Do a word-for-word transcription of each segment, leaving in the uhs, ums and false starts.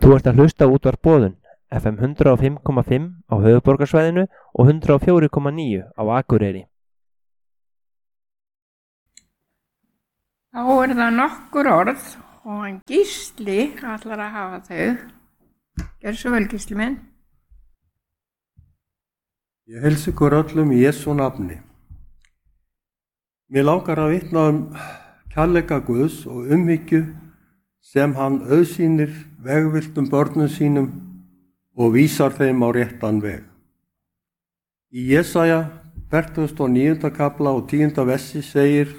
Þú ert að hlusta á útvarp Boðun, F M hundrað og fimm komma fimm á höfuðborgarsvæðinu og hundrað og fjögur komma níu á Akureyri. Þá er það nokkur orð og hann Gísli ætlar að hafa þau. Gjörðu svo vel, Gísli minn. Ég heilsa ykkur öllum í Jesú nafni. Mér langar að vitna um kærleika Guðs og umhyggju sem hann auðsýnir vegvilltum börnum sínum og vísar þeim á réttan veg. Í Jesaja fertugasta og níunda kafla og tíunda versi segir: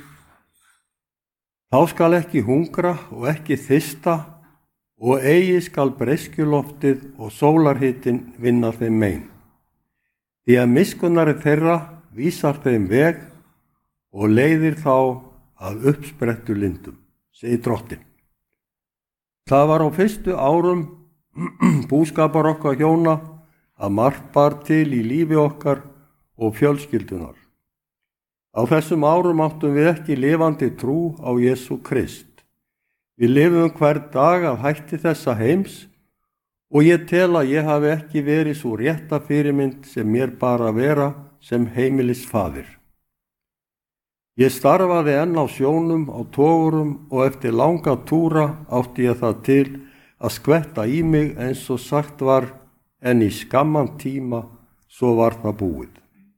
Þá skal ekki hungra og ekki þysta og eigi skal breiskjuloftið og sólarhitin vinna þeim mein. Því að miskunnari þeirra vísar þeim veg og leiðir þá að uppsprettu lindum, segir Drottinn. Það var á fyrstu árum búskapar okkar hjóna að margt bar til í lífi okkar og fjölskyldunar. Á þessum árum áttum við ekki lifandi trú á Jesú Krist. Við lifum hver dag af hætti þessa heims og ég tel að ég hafi ekki verið svo rétta fyrirmynd sem mér bar að vera sem heimilisfaðir. Ég starfaði enn á sjónum, á togurum og eftir langa túra átti ég það til að skvetta í mig eins og sagt var, en í skamman tíma svo var það búið.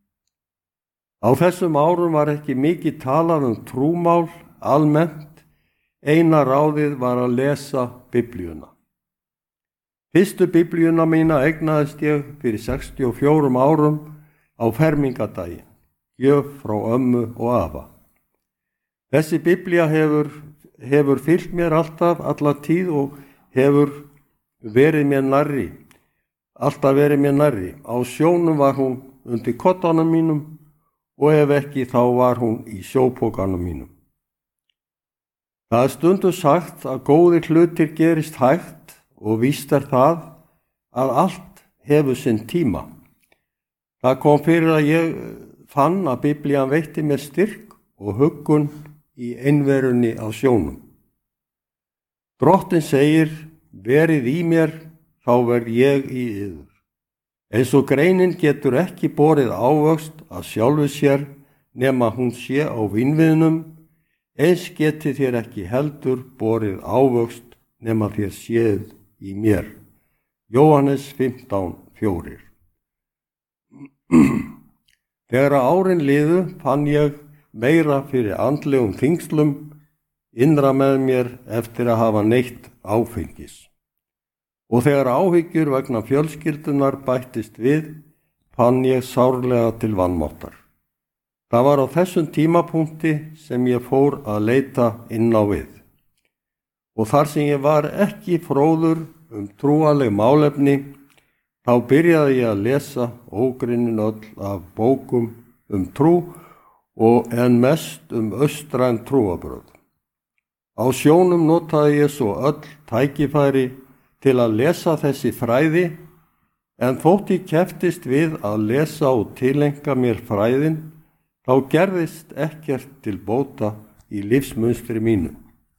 Á þessum árum var ekki mikið talað um trúmál almennt, eina ráðið var að lesa Biblíuna. Fyrstu Biblíuna mína eignaðist ég fyrir sextíu og fjórum árum á fermingardaginn, gjöf frá ömmu og afa. Þessi Biblía hefur, hefur fylgt mér alltaf, alla tíð og hefur verið mér nærri, alltaf verið mér nærri. Á sjónum var hún undir koddanum mínum og ef ekki þá var hún í sjópokanum mínum. Það er stundum sagt að góðir hlutir gerist hægt og víst er það að allt hefur sinn tíma. Það kom fyrir að ég fann að Biblían veitti mér styrk og huggun í einverunni á sjónum. Drottinn segir: verið í mér, þá verð ég í yður. Eins og greinin getur ekki borið ávöxt að sjálfu sér nema hún sé á vínviðnum, eins geti þér ekki heldur borið ávöxt nema þér séð í mér. Jóhannes fimmtán fjórir. Þegar árin liðu fann ég meira fyrir andlegum þyngslum innra með mér eftir að hafa neytt áfengis. Og þegar áhyggjur vegna fjölskyldunar bættist við, fann ég sárlega til vanmáttar. Það var á þessum tímapunkti sem ég fór að leita inn á við. Og þar sem ég var ekki fróður um trúaleg málefni, þá byrjaði ég að lesa ógrynnin öll af bókum um trú og en mest um austræn trúarbrögð. Á sjónum notaði ég svo öll tækifæri til að lesa þessi fræði, en þótt ég kepptist við að lesa og tileinka mér fræðin, þá gerðist ekkert til bóta í lífsmunstri mínu.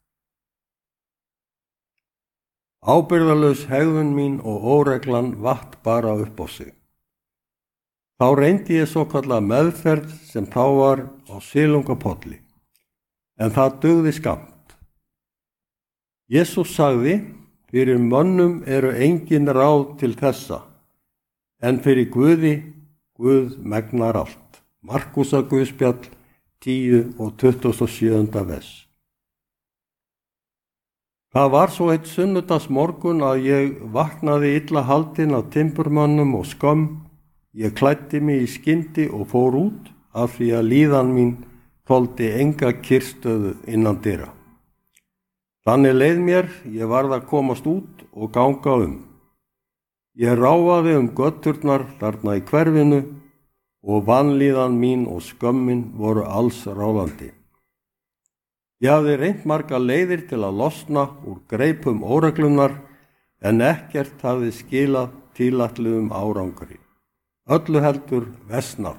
Ábyrgðarlaus hegðun mín og óreglan vatt bara upp á sig. Þá reyndi ég svo kallað meðferð sem þá var á silungapolli, en það dugði skammt. Jesús sagði: fyrir mönnum eru engin ráð til þessa, en fyrir Guði, Guð megnar allt. Markúsar Guðspjall tíu og tuttugasta og sjöunda vers. Það var svo eitt sunnudagsmorgun að ég vaknaði illa haldinn af timburmönnum og skömm. Ég klæddi mig í skyndi og fór út af því að líðan mín þoldi enga kyrrstöðu innan dyra. Þannig leið mér, ég varð að komast út og ganga um. Ég ráfaði um göturnar þarna í hverfinu og vanlíðan mín og skömmin voru alls ráðandi. Ég hafði reynt marga leiðir til að losna úr greipum óreglunar, en ekkert hafði skilað tilætluðum árangri. Öllu heldur versnað.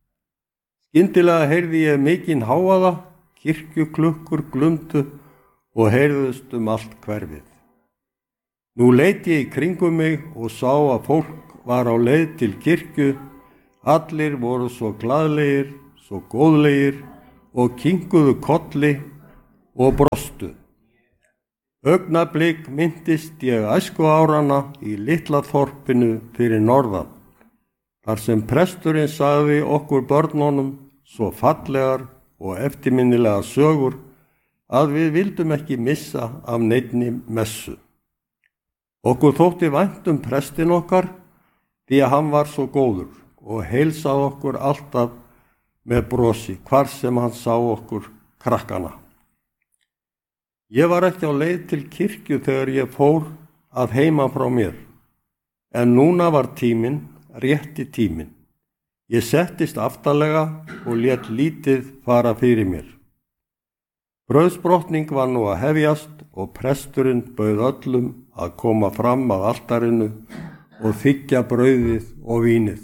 Skyndilega heyrði ég mikinn hávaða, kirkjuklukkur glumdu og heyrðust um allt hverfið. Nú leit ég í kringum mig og sá að fólk var á leið til kirkju. Allir voru svo glaðlegir, svo góðlegir og kinkuðu kolli og brostu. Augnablik minntist ég æsku árana í litla þorpinu fyrir norðan, þar sem presturinn sagði okkur börnunum svo fallegar og eftirminnilegar sögur að við vildum ekki missa af neinni messu. Okkur þótti vænt um prestinn okkar því að hann var svo góður og heilsaði okkur alltaf með brosi hvar sem hann sá okkur krakkana. Ég var ekki á leið til kirkju þegar ég fór að heiman frá mér, en núna var tíminn, rétti tíminn. Ég settist aftarlega og lét lítið fara fyrir mér. Brauðsbrotning var nú að hefjast og presturinn bauð öllum að koma fram að altarinu og þiggja brauðið og vínið.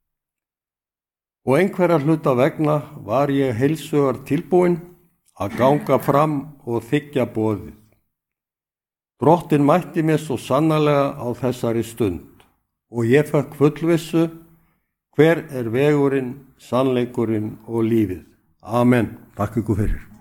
Og einhverja hluta vegna var ég heilsugar tilbúinn að ganga fram og þiggja boðið. Drottinn mætti mér svo sannarlega á þessari stund og ég fekk fullvissu hver er vegurinn, sannleikurinn og lífið. Amen. Takk ykkur fyrir.